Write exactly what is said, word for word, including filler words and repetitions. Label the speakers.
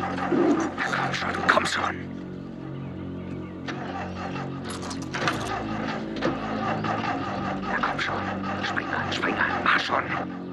Speaker 1: Komm schon, komm schon. Ja, komm schon. Spring an, spring an, mach schon.